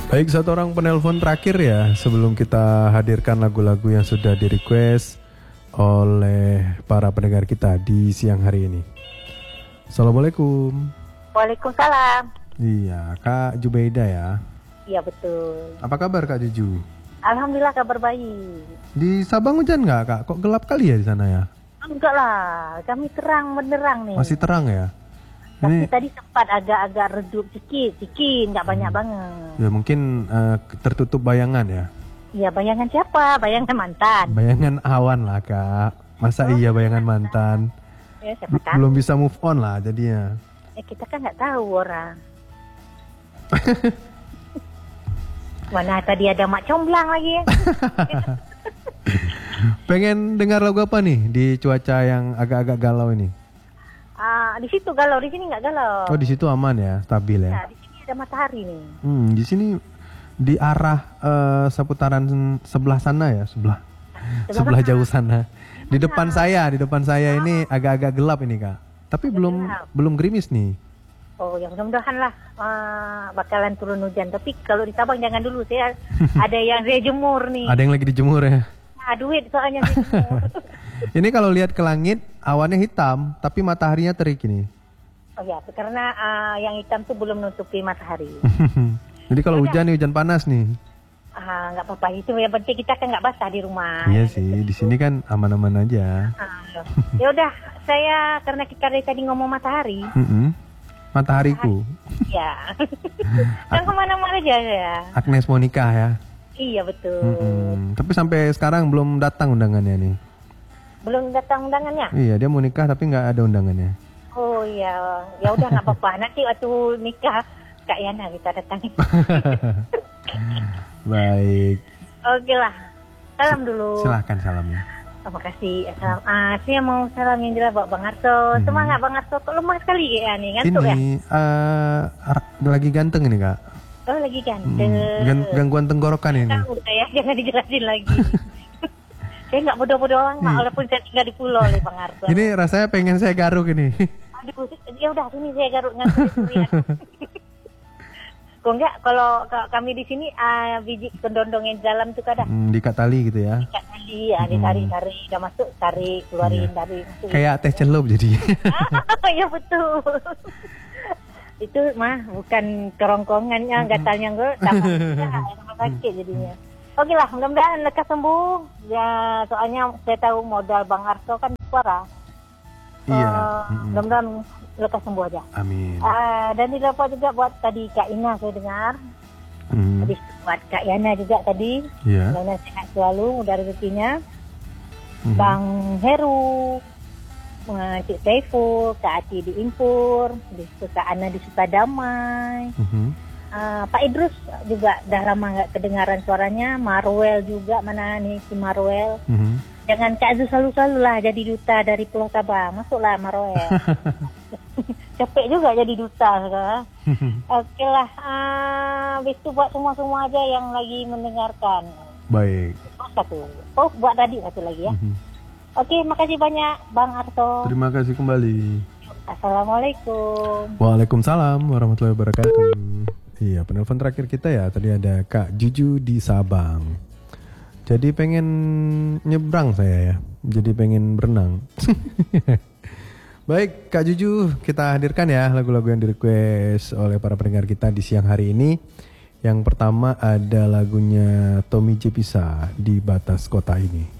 Baik, satu orang penelpon terakhir ya sebelum kita hadirkan lagu-lagu yang sudah di-request oleh para pendengar kita di siang hari ini. Assalamualaikum. Waalaikumsalam. Iya, Kak Jubaida ya. Iya betul. Apa kabar Kak Juju? Alhamdulillah kabar baik. Di Sabang hujan nggak Kak? Kok gelap kali ya di sana ya? Enggak lah, kami terang benderang nih. Masih terang ya? Tapi Ini tadi sempat agak redup sedikit, nggak banyak banget. ya mungkin tertutup bayangan ya. Iya, bayangan siapa? Bayangan mantan. Bayangan awan lah Kak. Masa iya bayangan mantan? Ya, siapa tahu. Belum bisa move on lah jadinya. Kita kan nggak tahu orang. Mana tadi ada mak comblang lagi. Pengen dengar lagu apa nih di cuaca yang agak-agak galau ini? Di situ galau, di sini nggak galau. Oh, di situ aman ya, stabil ya. Nah, di sini ada matahari nih. Di sini di arah seputaran sebelah sana ya, sebelah jauh sana. Di depan saya ini agak-agak gelap ini Kak. Tapi belum gerimis nih. Oh, ya mudah-mudahan lah bakalan turun hujan. Tapi kalau di Sabang jangan dulu, saya ada yang saya jemur nih. Ada yang lagi dijemur ya. Nah, duit soalnya saya jemur. Ini kalau lihat ke langit awannya hitam, tapi mataharinya terik ini. Oh ya, karena yang hitam tuh belum nutupi matahari. Jadi kalau hujan nih hujan panas nih. Nggak apa-apa, itu yang penting kita kan nggak basah di rumah. Iya sih, di sini kan aman-aman aja. Ya udah, saya karena kita dari tadi ngomong matahari. Matahariku. Iya. Kan kemana-mana aja ya. Agnes mau nikah ya. Iya betul. Tapi sampai sekarang belum datang undangannya nih. Belum datang undangannya? Iya, dia mau nikah tapi nggak ada undangannya. Oh iya, ya udah nggak apa-apa. Nanti waktu nikah Kak Yana kita datangi. Baik. Oke lah, salam dulu. Silahkan salamnya. Terima kasih. Salam. Saya mau salam yang jelas buat Bang Arto. Semangat Bang Arto. Kok lemah sekali ya nih, ngantuk ya? Ini lagi ganteng ini Kak. Oh lagi ganteng. Gangguan tenggorokan ini. Udah ya, jangan dijelasin lagi. Saya nggak bodoh-bodoh amat, walaupun saya tinggal di pulau nih Bang Arto. Ini rasanya pengen saya garuk ini. Aduh, ya udah sini saya garuk ngantuk ya. Kok enggak, kalau kami di sini biji kendondong yang di dalam tuh kadang diikat tali gitu ya. diikat tali ya, ditarik, udah masuk tarik, keluarin dari itu. Kayak teh celup jadi. Ya betul. Itu mah bukan kerongkongannya, gatalnya enggak, tambah sakit jadinya. Oke lah, mudah-mudahan lekas sembuh. Ya, soalnya saya tahu modal Bang Arto kan suara. Iya. Mudah-mudahan lekas sembuh aja. Amin. Dan tidak lupa juga buat tadi Kak Ina saya dengar. Habis buat Kak Yana juga tadi. Iya. Mudah-mudahan sehat selalu, udah rezekinya. Bang Heru, Cik Saiful, Kak Ati di Impur, Kak Ana di Sukadamai. Pak Idrus juga dah lama nggak kedengaran suaranya. Marwel juga, mana nih si Marwel. Jangan Kak Azu selalu lah jadi duta dari Pulau Sabang. Masuklah Marwel. Capek juga jadi duta sekarang. Oke lah, habis itu buat semua-semua aja yang lagi mendengarkan. Baik. Buat tadi satu lagi ya. Oke, makasih banyak Bang Arto. Terima kasih kembali. Assalamualaikum. Waalaikumsalam warahmatullahi wabarakatuh. Iya, penelpon terakhir kita ya, tadi ada Kak Juju di Sabang. Jadi pengen nyebrang saya ya, jadi pengen berenang. Baik, Kak Juju, kita hadirkan ya lagu-lagu yang di-request oleh para pendengar kita di siang hari ini. Yang pertama ada lagunya Tommy J Pisa, Di Batas Kota Ini.